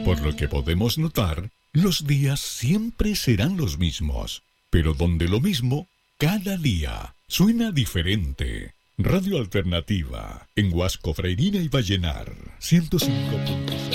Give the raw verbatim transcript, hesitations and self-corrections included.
Por lo que podemos notar, los días siempre serán los mismos, pero donde lo mismo, cada día suena diferente. Radio Alternativa, en Huasco, Freirina y Vallenar, ciento cinco punto seis.